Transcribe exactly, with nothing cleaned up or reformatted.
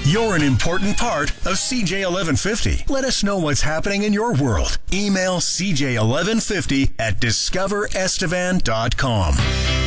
You're an important part of C J eleven fifty. Let us know what's happening in your world. Email C J eleven fifty at discover estevan dot com.